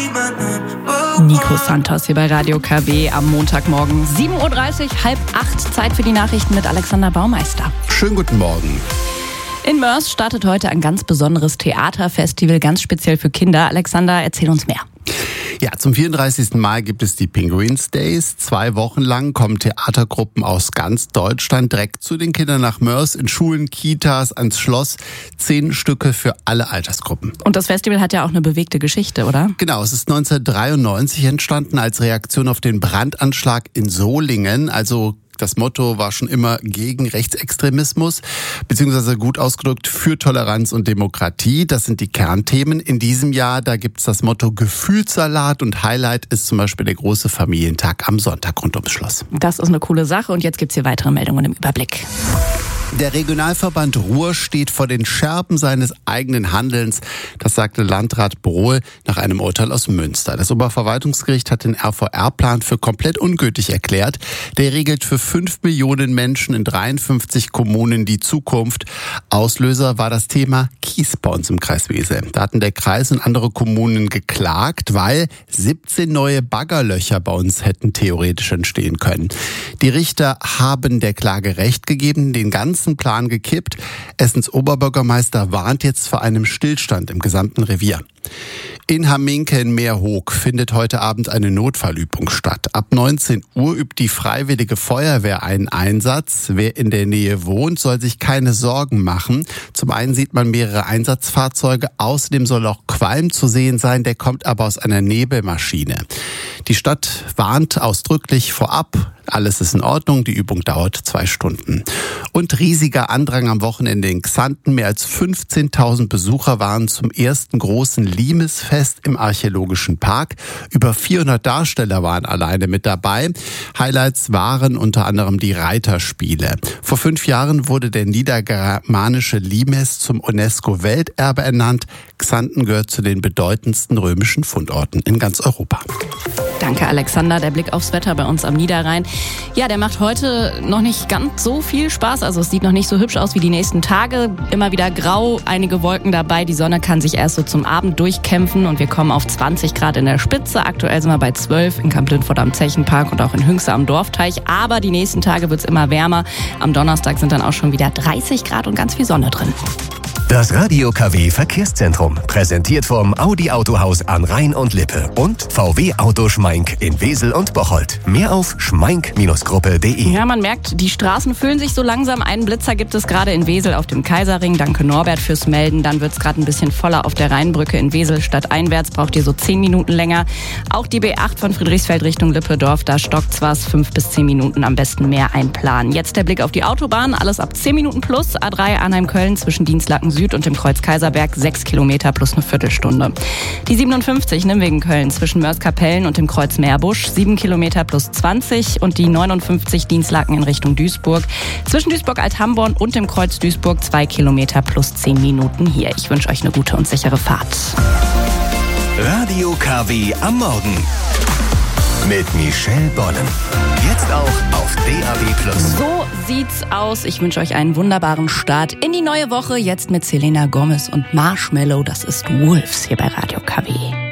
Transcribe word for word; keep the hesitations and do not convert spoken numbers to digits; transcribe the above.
Nico Santos hier bei Radio K W am Montagmorgen. sieben Uhr dreißig, halb acht, Zeit für die Nachrichten mit Alexander Baumeister. Schönen guten Morgen. In Moers startet heute ein ganz besonderes Theaterfestival, ganz speziell für Kinder. Alexander, erzähl uns mehr. Ja, zum vierunddreißigsten Mal gibt es die Penguins Days. Zwei Wochen lang kommen Theatergruppen aus ganz Deutschland direkt zu den Kindern nach Moers, in Schulen, Kitas, ans Schloss. Zehn Stücke für alle Altersgruppen. Und das Festival hat ja auch eine bewegte Geschichte, oder? Genau, es ist neunzehnhundertdreiundneunzig entstanden als Reaktion auf den Brandanschlag in Solingen. Also das Motto war schon immer gegen Rechtsextremismus, beziehungsweise gut ausgedrückt für Toleranz und Demokratie. Das sind die Kernthemen in diesem Jahr. Da gibt's das Motto Gefühlssalat und Highlight ist zum Beispiel der große Familientag am Sonntag rund ums Schloss. Das ist eine coole Sache und jetzt gibt's hier weitere Meldungen im Überblick. Der Regionalverband Ruhr steht vor den Scherben seines eigenen Handelns. Das sagte Landrat Brohl nach einem Urteil aus Münster. Das Oberverwaltungsgericht hat den R V R-Plan für komplett ungültig erklärt. Der regelt für fünf Millionen Menschen in dreiundfünfzig Kommunen die Zukunft. Auslöser war das Thema Kies bei uns im Kreis Wesel. Da hatten der Kreis und andere Kommunen geklagt, weil siebzehn neue Baggerlöcher bei uns hätten theoretisch entstehen können. Die Richter haben der Klage Recht gegeben, den ganzen Plan gekippt. Essens Oberbürgermeister warnt jetzt vor einem Stillstand im gesamten Revier. In Hamminke in Meerhoek findet heute Abend eine Notfallübung statt. Ab neunzehn Uhr übt die Freiwillige Feuerwehr einen Einsatz. Wer in der Nähe wohnt, soll sich keine Sorgen machen. Zum einen sieht man mehrere Einsatzfahrzeuge. Außerdem soll auch Qualm zu sehen sein. Der kommt aber aus einer Nebelmaschine. Die Stadt warnt ausdrücklich vorab. Alles ist in Ordnung, die Übung dauert zwei Stunden. Und riesiger Andrang am Wochenende in Xanten. Mehr als fünfzehntausend Besucher waren zum ersten großen Limesfest im Archäologischen Park. Über vierhundert Darsteller waren alleine mit dabei. Highlights waren unter anderem die Reiterspiele. Vor fünf Jahren wurde der niedergermanische Limes zum UNESCO-Welterbe ernannt. Xanten gehört zu den bedeutendsten römischen Fundorten in ganz Europa. Danke, Alexander. Der Blick aufs Wetter bei uns am Niederrhein. Ja, der macht heute noch nicht ganz so viel Spaß. Also es sieht noch nicht so hübsch aus wie die nächsten Tage. Immer wieder grau, einige Wolken dabei. Die Sonne kann sich erst so zum Abend durchkämpfen und wir kommen auf zwanzig Grad in der Spitze. Aktuell sind wir bei zwölf in Kamp-Lindfort am Zechenpark und auch in Hünxe am Dorfteich. Aber die nächsten Tage wird es immer wärmer. Am Donnerstag sind dann auch schon wieder dreißig Grad und ganz viel Sonne drin. Das Radio K W Verkehrszentrum, präsentiert vom Audi Autohaus an Rhein und Lippe und V W Auto Schmeink in Wesel und Bocholt. Mehr auf schmeink Gruppe punkt de. Ja, man merkt, die Straßen füllen sich so langsam. Einen Blitzer gibt es gerade in Wesel auf dem Kaiserring. Danke Norbert fürs Melden. Dann wird es gerade ein bisschen voller auf der Rheinbrücke in Wesel. Stadteinwärts braucht ihr so zehn Minuten länger. Auch die B acht von Friedrichsfeld Richtung Lippedorf, da stockt es fünf bis zehn Minuten, am besten mehr einplanen. Jetzt der Blick auf die Autobahn. Alles ab zehn Minuten plus. A drei Arnheim-Köln zwischen Dienstlaken Süd und dem Kreuz Kaiserberg sechs Kilometer plus eine Viertelstunde. Die siebenundfünfzig Nimwegen-Köln zwischen Mörs-Kapellen und dem Kreuz Meerbusch sieben Kilometer plus zwanzig und die neunundfünfzig Dienstlaken in Richtung Duisburg zwischen Duisburg-Althamborn und dem Kreuz Duisburg zwei Kilometer plus zehn Minuten hier. Ich wünsche euch eine gute und sichere Fahrt. Radio K W am Morgen mit Michelle Bonnen. Jetzt auch auf D A B plus. So sieht's aus. Ich wünsche euch einen wunderbaren Start in die neue Woche. Jetzt mit Selena Gomez und Marshmello. Das ist Wolves hier bei Radio K W.